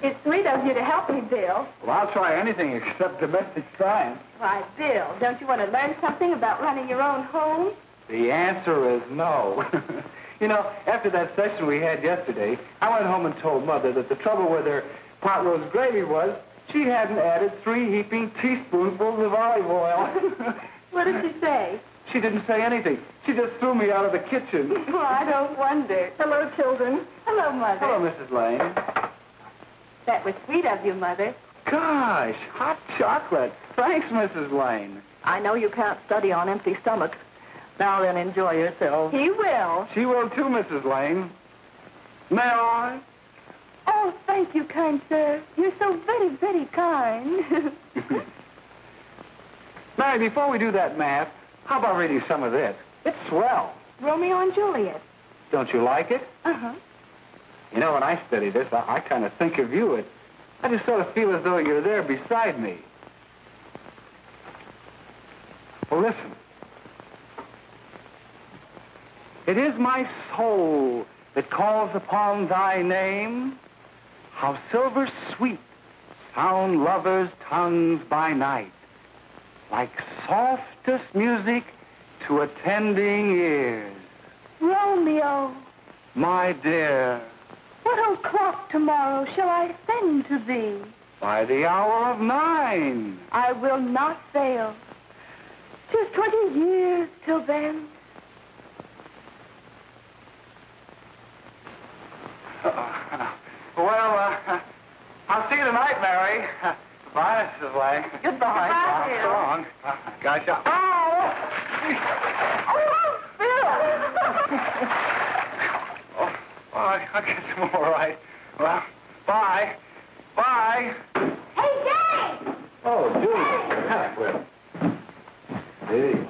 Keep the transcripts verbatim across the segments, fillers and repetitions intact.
It's sweet of you to help me, Bill. Well, I'll try anything except domestic science. Why, Bill, don't you want to learn something about running your own home? The answer is no. You know, after that session we had yesterday, I went home and told Mother that the trouble with her pot roast gravy was she hadn't added three heaping teaspoonfuls of olive oil. What did she say? She didn't say anything. She just threw me out of the kitchen. Well, I don't wonder. Hello, children. Hello, Mother. Hello, Missus Lane. That was sweet of you, Mother. Gosh, hot chocolate. Thanks, Missus Lane. I know you can't study on empty stomachs. Now then, enjoy yourself. He will. She will too, Missus Lane. May I? Oh, thank you, kind sir. You're so very, very kind. Mary, before we do that math, how about reading some of this? It's swell. Romeo and Juliet. Don't you like it? Uh-huh. You know, when I study this, I, I kind of think of you. It, I just sort of feel as though you're there beside me. Well, listen. It is my soul that calls upon thy name. How silver sweet sound lovers' tongues by night, like softest music to attending ears. Romeo, My dear, what o'clock tomorrow shall I send to thee? by the hour of nine. I will not fail. 'Tis twenty years till then. Uh, well, uh, I'll see you tonight, Mary. Uh, Goodbye, Missus Lang. Goodbye. Goodbye, So Bill. long. Uh, gotcha. Oh! Oh, Bill! Oh, well, I- I'll get some more, all right. Well, bye. Bye. Hey, Daddy! Oh, Julie. Hi, Will. Hey.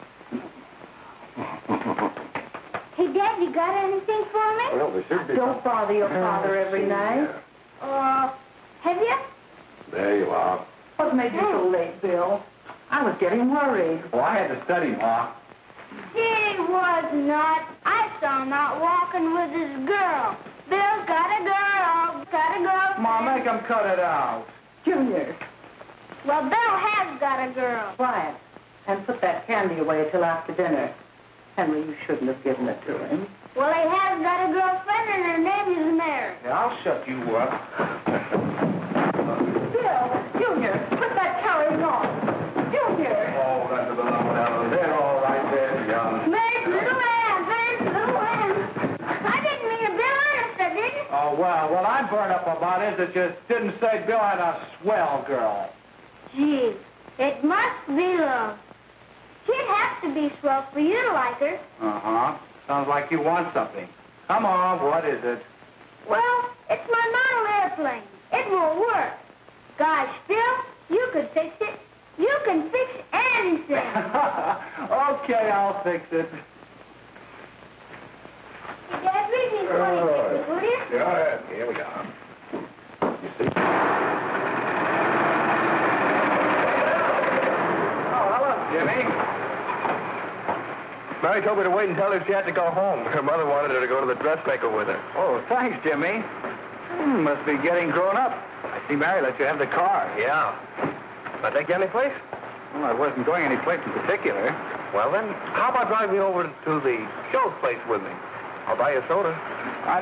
Hey, Dad, you got anything for me? Well, there should be. Don't bother your father every night. Uh, have you? There you are. What made you so late, Bill? I was getting worried. Oh, I had to study, Ma. He was not. I saw him out walking with his girl. Bill's got a girl. Got a girl. Ma, make him cut it out. Junior, Well, Bill has got a girl. quiet. And put that candy away till after dinner. Henry, you shouldn't have given it to him. Well, he has got a girlfriend, and her name is Mary. Yeah, I'll shut you up. Bill, Junior, put that carriage on. Junior. Oh, that's a little one. They're all right there, young. Mary's little lamb. Mary's little lamb. I didn't mean to Bill honest, I didn't. Oh, well, what I'm burned up about is that you didn't say Bill had a swell girl. Gee, it must be love. She'd have to be swell for you to like her. Uh-huh. Sounds like you want something. Come on, what is it? Well, it's my model airplane. It won't work. Gosh, Bill, you could fix it. You can fix anything. Okay, I'll fix it. Hey, Dad, read me twenty pictures, will you? Yeah, here we are. You see? Oh, hello, Jimmy. Mary told me to wait and tell her she had to go home. Her mother wanted her to go to the dressmaker with her. Oh, thanks, Jimmy. Hmm, must be getting grown up. I see Mary let you have the car. Yeah. I take you any place? Well, I wasn't going any place in particular. Well, then, how about driving me over to the show's place with me? I'll buy you a soda. I